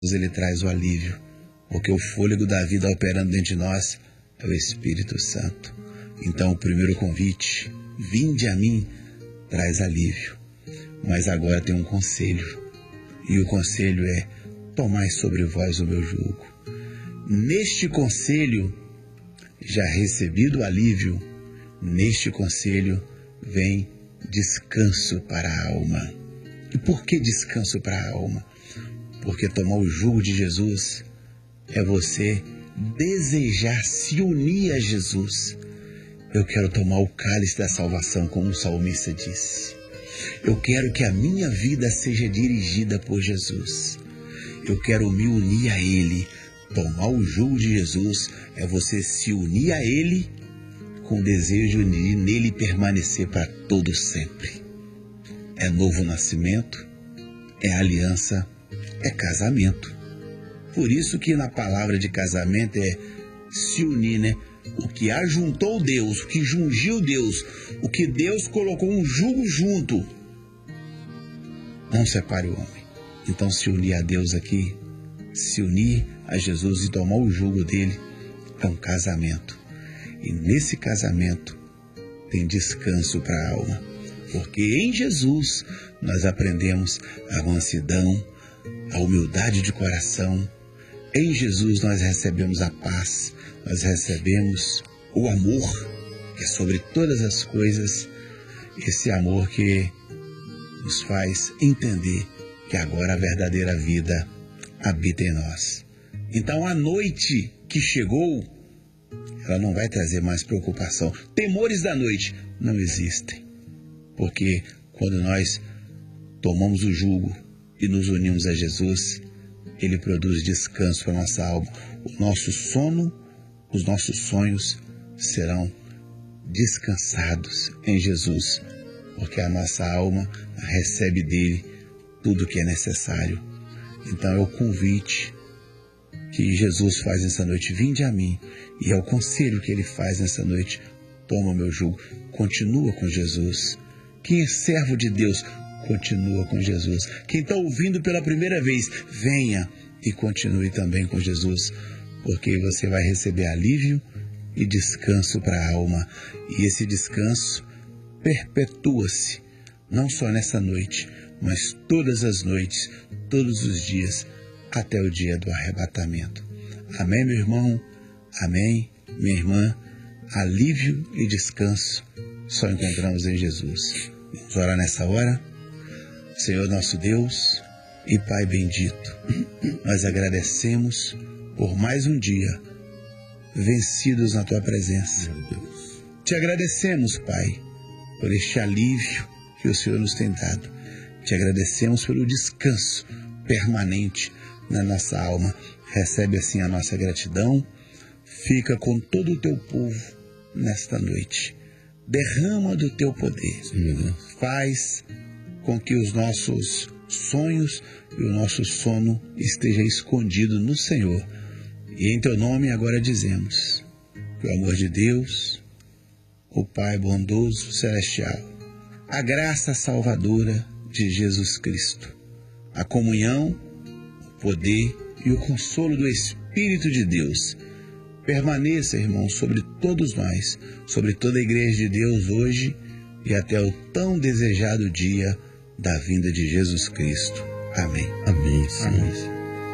Ele traz o alívio, porque o fôlego da vida operando dentro de nós é o Espírito Santo. Então o primeiro convite, vinde a mim, traz alívio. Mas agora tem um conselho, e o conselho é: tomai sobre vós o meu jugo. Neste conselho, já recebido o alívio, neste conselho vem descanso para a alma. E por que descanso para a alma? Porque tomar o jugo de Jesus é você desejar se unir a Jesus. Eu quero tomar o cálice da salvação, como o salmista disse. Eu quero que a minha vida seja dirigida por Jesus. Eu quero me unir a Ele. Tomar o jugo de Jesus é você se unir a Ele com o desejo de nele permanecer para todo sempre. É novo nascimento, é aliança, é casamento. Por isso que na palavra de casamento é se unir, né? O que ajuntou Deus, o que jungiu Deus, o que Deus colocou um jugo junto, não separe o homem. Então se unir a Deus aqui, se unir a Jesus e tomar o jugo dele, é um casamento. E nesse casamento tem descanso para a alma, porque em Jesus nós aprendemos a mansidão, a humildade de coração. Em Jesus nós recebemos a paz, nós recebemos o amor, que é sobre todas as coisas, esse amor que nos faz entender que agora a verdadeira vida habita em nós. Então a noite que chegou, ela não vai trazer mais preocupação. Temores da noite não existem, porque quando nós tomamos o jugo e nos unimos a Jesus, Ele produz descanso para a nossa alma. O nosso sono, os nossos sonhos serão descansados em Jesus, porque a nossa alma recebe dele tudo o que é necessário. Então é o convite que Jesus faz nessa noite: vinde a mim. E é o conselho que ele faz nessa noite: toma o meu jugo, continua com Jesus. Quem é servo de Deus, continua com Jesus. Quem está ouvindo pela primeira vez, venha e continue também com Jesus, porque você vai receber alívio e descanso para a alma. E esse descanso perpetua-se, não só nessa noite, mas todas as noites, todos os dias, até o dia do arrebatamento. Amém, meu irmão? Amém, minha irmã? Alívio e descanso só encontramos em Jesus. Vamos orar nessa hora? Senhor nosso Deus e Pai bendito, nós agradecemos por mais um dia vencidos na Tua presença. Te agradecemos, Pai, por este alívio que o Senhor nos tem dado. Te agradecemos pelo descanso permanente na nossa alma. Recebe assim a nossa gratidão. Fica com todo o Teu povo nesta noite. Derrama do Teu poder. Faz com que os nossos sonhos e o nosso sono esteja escondido no Senhor. E em Teu nome agora dizemos que o amor de Deus, o Pai bondoso celestial, a graça salvadora de Jesus Cristo, a comunhão, o poder e o consolo do Espírito de Deus permaneça, irmão, sobre todos nós, sobre toda a igreja de Deus hoje e até o tão desejado dia da vinda de Jesus Cristo. Amém. Amém, Senhor. Amém.